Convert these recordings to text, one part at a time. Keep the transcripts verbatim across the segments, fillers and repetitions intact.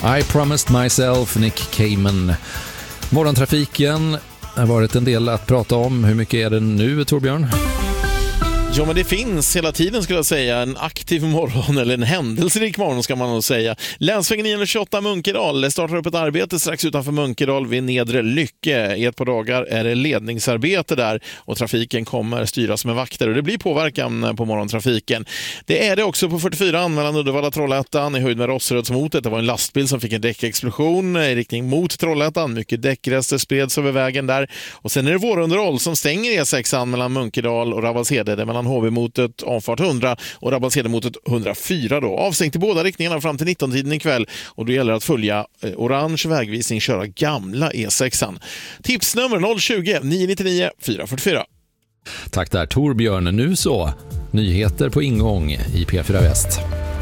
I promised myself, Nick Cayman. Morgontrafiken har varit en del att prata om. Hur mycket är det nu, Torbjörn? Ja, men det finns hela tiden, skulle jag säga, en aktiv morgon eller en händelserik morgon ska man nog säga. Länsvägen niohundratjugoåtta Munkedal startar upp ett arbete strax utanför Munkedal vid Nedre Lycke. I ett par dagar är det ledningsarbete där och trafiken kommer styras med vakter och det blir påverkan på morgontrafiken. Det är det också på fyrtiofyra mellan Uddevalla-Trollhättan i höjd med Rosserödsmotet. Det var en lastbil som fick en däckexplosion i riktning mot Trollhättan. Mycket däckrester spreds över vägen där. Och sen är det vårunderhåll som stänger E sex mellan Munkedal och Rabbalshede. Det är mellan H V-motet avfart hundra och Rabbalshede-motet hundrafyra då. Avstängt i båda riktningarna fram till nitton-tiden ikväll och då gäller det att följa eh, orange vägvisning, köra gamla E sex. Tipsnummer noll tjugo, nio nittionio, fyra fyrtiofyra. Tack där Torbjörn. Nu så, nyheter på ingång i P fyra Väst.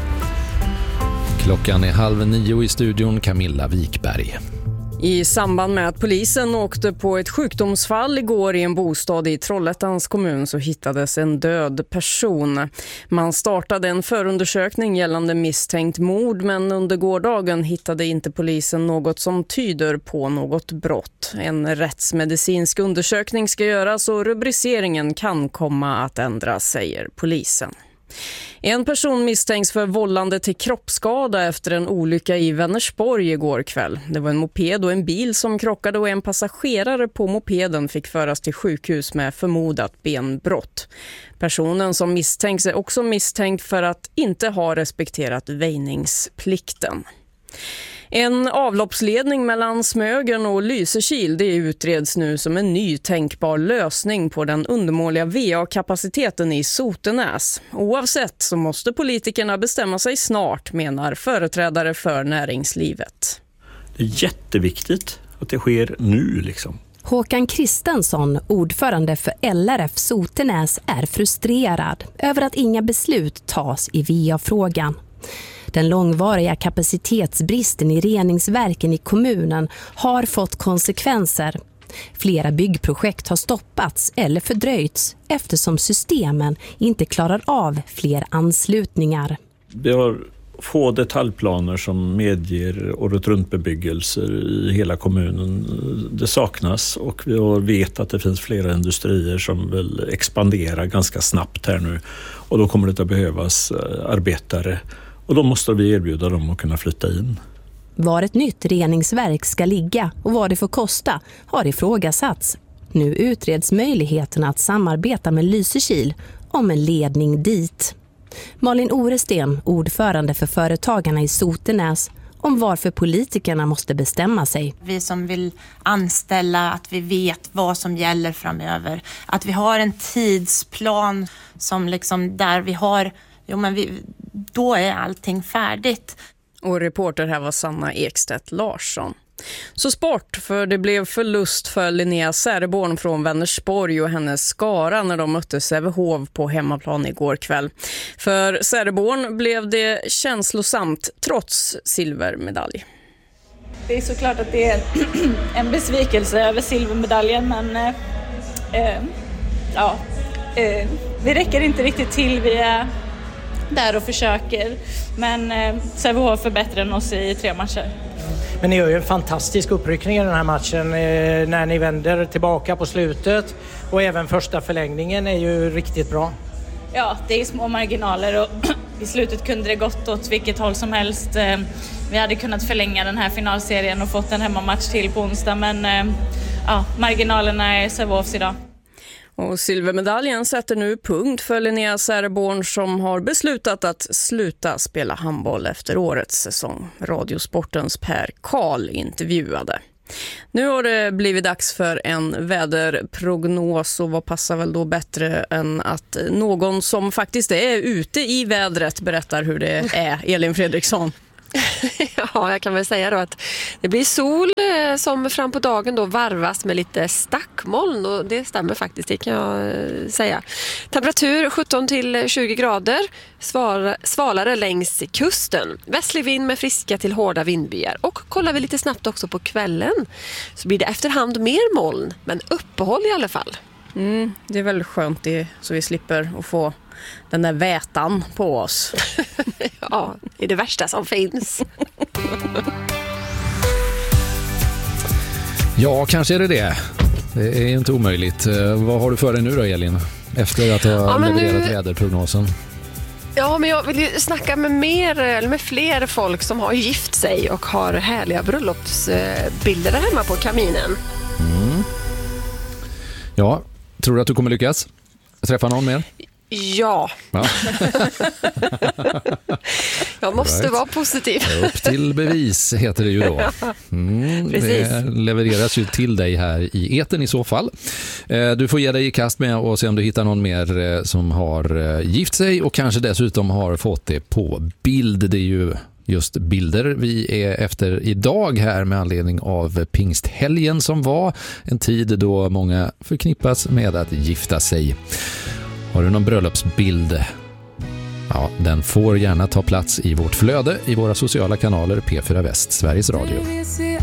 Klockan är halv nio i studion, Camilla Wikberg. I samband med att polisen åkte på ett sjukdomsfall igår i en bostad i Trollhättans kommun så hittades en död person. Man startade en förundersökning gällande misstänkt mord, men under gårdagen hittade inte polisen något som tyder på något brott. En rättsmedicinsk undersökning ska göras och rubriceringen kan komma att ändras, säger polisen. En person misstänks för vållande till kroppsskada efter en olycka i Vänersborg igår kväll. Det var en moped och en bil som krockade och en passagerare på mopeden fick föras till sjukhus med förmodat benbrott. Personen som misstänks är också misstänkt för att inte ha respekterat väjningsplikten. En avloppsledning mellan Smögen och Lysekil det utreds nu som en ny tänkbar lösning på den undermåliga V A-kapaciteten i Sotenäs. Oavsett så måste politikerna bestämma sig snart, menar företrädare för näringslivet. Det är jätteviktigt att det sker nu liksom. Håkan Kristensson, ordförande för L R F Sotenäs, är frustrerad över att inga beslut tas i V A-frågan. Den långvariga kapacitetsbristen i reningsverken i kommunen har fått konsekvenser. Flera byggprojekt har stoppats eller fördröjts eftersom systemen inte klarar av fler anslutningar. Vi har få detaljplaner som medger året runt bebyggelser i hela kommunen. Det saknas och vi vet att det finns flera industrier som vill expandera ganska snabbt här nu och då kommer det att behövas arbetare. Och då måste vi erbjuda dem att kunna flytta in. Var ett nytt reningsverk ska ligga och vad det får kosta har ifrågasatts. Nu utreds möjligheterna att samarbeta med Lysekil om en ledning dit. Malin Oresten, ordförande för företagarna i Sotenäs, om varför politikerna måste bestämma sig. Vi som vill anställa, att vi vet vad som gäller framöver. Att vi har en tidsplan som liksom där vi har... Jo, men vi, då är allting färdigt. Och reporter här var Sanna Ekstedt Larsson. Så sport, för det blev förlust för Linnea Säreborn från Vänersborg och hennes Skara när de mötte Sävehof på hemmaplan igår kväll. För Säreborn blev det känslosamt trots silvermedalj. Det är såklart att det är en besvikelse över silvermedaljen, men eh, ja, eh, vi räcker inte riktigt till. Vi är där och försöker, men eh, Sävehof är bättre än oss i tre matcher. Men ni gör ju en fantastisk uppryckning i den här matchen eh, när ni vänder tillbaka på slutet och även första förlängningen är ju riktigt bra. Ja, det är små marginaler och i slutet kunde det gått åt vilket håll som helst. Eh, vi hade kunnat förlänga den här finalserien och fått en hemmamatch till på onsdag, men eh, ja, marginalerna är Sävehofs idag. Och silvermedaljen sätter nu punkt för Linnea Säreborn som har beslutat att sluta spela handboll efter årets säsong. Radiosportens Per Karl intervjuade. Nu har det blivit dags för en väderprognos och vad passar väl då bättre än att någon som faktiskt är ute i vädret berättar hur det är. Elin Fredriksson. Ja, jag kan väl säga då att det blir sol eh, som fram på dagen då varvas med lite stackmoln och det stämmer faktiskt, det kan jag eh, säga. Temperatur sjutton till tjugo grader, sval, svalare längs kusten. Västlig vind med friska till hårda vindbyar och kollar vi lite snabbt också på kvällen så blir det efterhand mer moln men uppehåll i alla fall. Mm, det är väl skönt det, så vi slipper att få den där vätan på oss. Ja, det är det värsta som finns. Ja, kanske är det det. Det är inte omöjligt. Vad har du för dig nu då, Elin? Efter att ha ja, levererat nu... väderprognosen. Ja, men jag vill ju snacka med, mer, eller med fler folk som har gift sig och har härliga bröllopsbilder där hemma på kaminen. Mm. Ja, tror du att du kommer lyckas träffa någon mer? Ja. ja. Jag måste right. vara positiv. Upp till bevis heter det ju då. Mm, det levereras ju till dig här i eten i så fall. Du får ge dig i kast med och se om du hittar någon mer som har gift sig och kanske dessutom har fått det på bild. Det är ju just bilder vi är efter idag här med anledning av pingsthelgen som var en tid då många förknippas med att gifta sig. Har du någon bröllopsbild? Ja, den får gärna ta plats i vårt flöde i våra sociala kanaler P fyra Väst, Sveriges Radio.